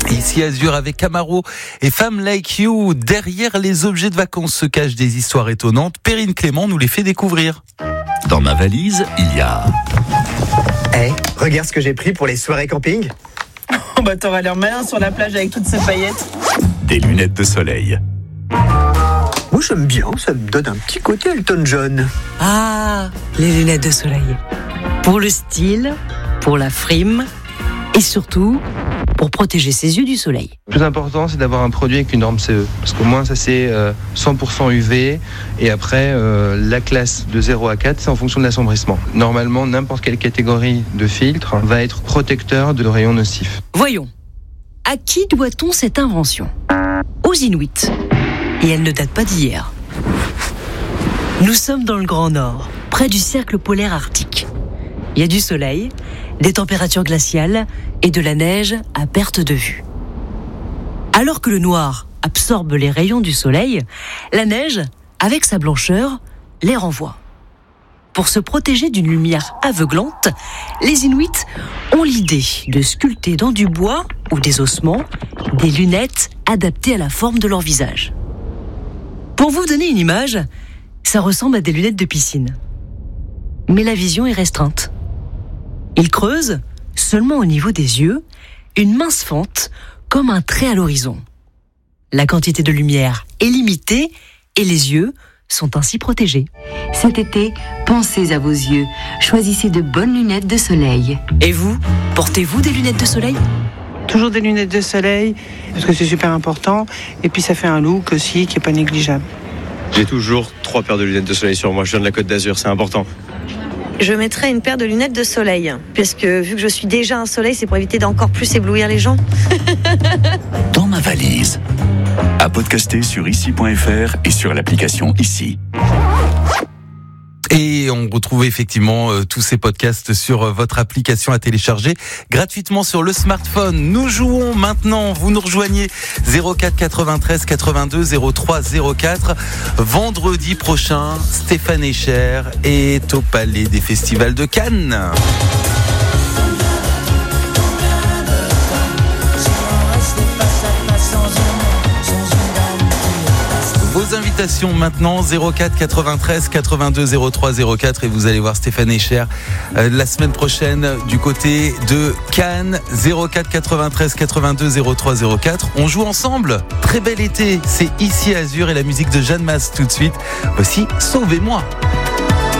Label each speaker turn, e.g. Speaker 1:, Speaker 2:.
Speaker 1: Ici Azur avec Camaro et Femme Like You. Derrière les objets de vacances se cachent des histoires étonnantes. Perrine Clément nous les fait découvrir.
Speaker 2: Dans ma valise, il y a...
Speaker 3: Regarde ce que j'ai pris pour les soirées camping.
Speaker 4: Oh bah t'auras l'air malin sur la plage avec toutes ces paillettes.
Speaker 2: Des lunettes de soleil.
Speaker 3: Moi j'aime bien, ça me donne un petit côté Elton John.
Speaker 5: Ah, les lunettes de soleil. Pour le style, pour la frime et surtout pour protéger ses yeux du soleil.
Speaker 6: Le plus important, c'est d'avoir un produit avec une norme CE. Parce qu'au moins, ça c'est 100% UV. Et après, la classe de 0 à 4, c'est en fonction de l'assombrissement. Normalement, n'importe quelle catégorie de filtre va être protecteur de rayons nocifs.
Speaker 5: Voyons, à qui doit-on cette invention ? Aux Inuits. Et elle ne date pas d'hier. Nous sommes dans le Grand Nord, près du cercle polaire arctique. Il y a du soleil, des températures glaciales et de la neige à perte de vue. Alors que le noir absorbe les rayons du soleil, la neige, avec sa blancheur, les renvoie. Pour se protéger d'une lumière aveuglante, les Inuits ont l'idée de sculpter dans du bois ou des ossements des lunettes adaptées à la forme de leur visage. Pour vous donner une image, ça ressemble à des lunettes de piscine. Mais la vision est restreinte. Ils creusent, seulement au niveau des yeux, une mince fente comme un trait à l'horizon. La quantité de lumière est limitée et les yeux sont ainsi protégés.
Speaker 7: Cet été, pensez à vos yeux. Choisissez de bonnes lunettes de soleil.
Speaker 5: Et vous, portez-vous des lunettes de soleil ?
Speaker 4: Toujours des lunettes de soleil, parce que c'est super important. Et puis ça fait un look aussi qui est pas négligeable.
Speaker 8: J'ai toujours 3 paires de lunettes de soleil sur moi. Je viens de la Côte d'Azur, c'est important.
Speaker 9: Je mettrai une paire de lunettes de soleil, puisque vu que je suis déjà un soleil, c'est pour éviter d'encore plus éblouir les gens.
Speaker 2: Dans ma valise. À podcaster sur ici.fr et sur l'application Ici.
Speaker 1: Et on retrouve effectivement tous ces podcasts sur votre application à télécharger gratuitement sur le smartphone. Nous jouons maintenant, vous nous rejoignez 04 93 82 03 04. Vendredi prochain, Stéphane Echer est au Palais des Festivals de Cannes. Vos invitations maintenant 04 93 82 03 04 et vous allez voir Stéphane Echer la semaine prochaine du côté de Cannes. 04 93 82 03 04. On joue ensemble. Très bel été. C'est Ici Azur et la musique de Jeanne Masse tout de suite. Voici Sauvez-moi.